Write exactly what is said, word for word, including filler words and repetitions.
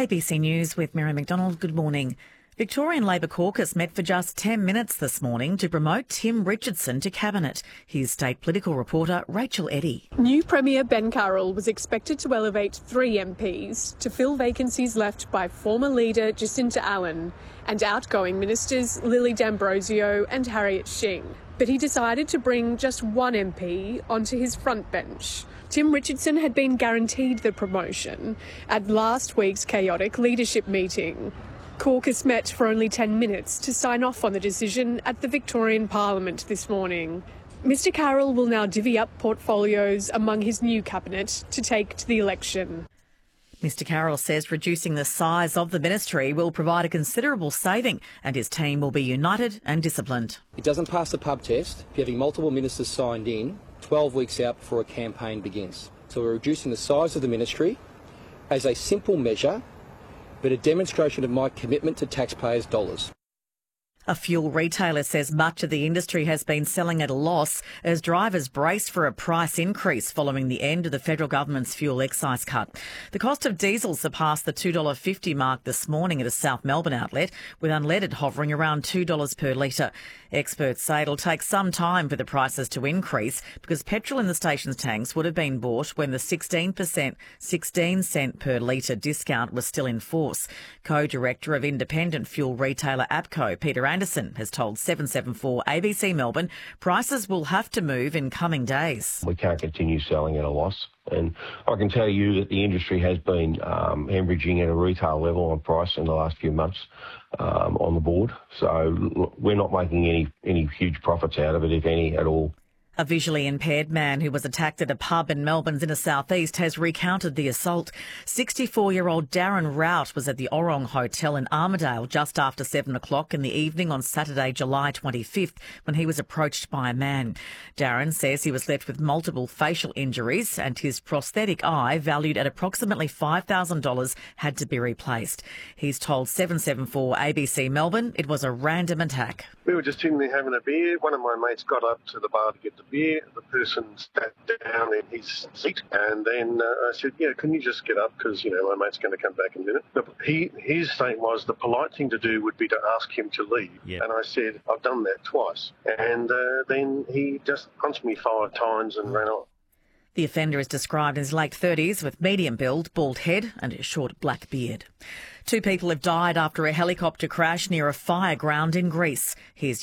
A B C News with Mary McDonald. Good morning. Victorian Labor caucus met for just ten minutes this morning to promote Tim Richardson to Cabinet. Here's state political reporter Rachel Eddy. New Premier Ben Carroll was expected to elevate three M Ps to fill vacancies left by former leader Jacinta Allan and outgoing ministers Lily D'Ambrosio and Harriet Shing. But he decided to bring just one M P onto his front bench. Tim Richardson had been guaranteed the promotion at last week's chaotic leadership meeting. Caucus met for only ten minutes to sign off on the decision at the Victorian Parliament this morning. Mister Carroll will now divvy up portfolios among his new cabinet to take to the election. Mister Carroll says reducing the size of the ministry will provide a considerable saving and his team will be united and disciplined. It doesn't pass the pub test if you're having multiple ministers signed in twelve weeks out before a campaign begins. So we're reducing the size of the ministry as a simple measure, but a demonstration of my commitment to taxpayers' dollars. A fuel retailer says much of the industry has been selling at a loss as drivers brace for a price increase following the end of the federal government's fuel excise cut. The cost of diesel surpassed the two dollars fifty mark this morning at a South Melbourne outlet, with unleaded hovering around two dollars per litre. Experts say it'll take some time for the prices to increase because petrol in the station's tanks would have been bought when the sixteen percent, sixteen cent per litre discount was still in force. Co-director of independent fuel retailer APCO, Peter Anderson, has told seven seven four A B C Melbourne prices will have to move in coming days. We can't continue selling at a loss. And I can tell you that the industry has been um, hemorrhaging at a retail level on price in the last few months um, on the board. So we're not making any, any huge profits out of it, if any, at all. A visually impaired man who was attacked at a pub in Melbourne's inner southeast has recounted the assault. sixty-four-year-old Darren Rout was at the Orong Hotel in Armidale just after seven o'clock in the evening on Saturday, July twenty-fifth, when he was approached by a man. Darren says he was left with multiple facial injuries and his prosthetic eye, valued at approximately five thousand dollars, had to be replaced. He's told seven seven four A B C Melbourne it was a random attack. We were just in there having a beer. One of my mates got up to the bar to get the beer. The person sat down in his seat, and then uh, I said, yeah, can you just get up, because, you know, my mate's going to come back in a minute. But he, his statement was the polite thing to do would be to ask him to leave. Yep. And I said, I've done that twice. And uh, then he just punched me five times and ran off. The offender is described in his late thirties with medium build, bald head and a short black beard. Two people have died after a helicopter crash near a fire ground in Greece. Here's